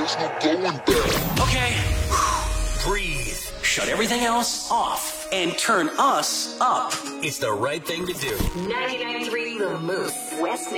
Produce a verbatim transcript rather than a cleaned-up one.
there's no going back. Okay. Breathe. Shut everything else off and turn us up. It's the right thing to do. ninety-nine point three The Moose, West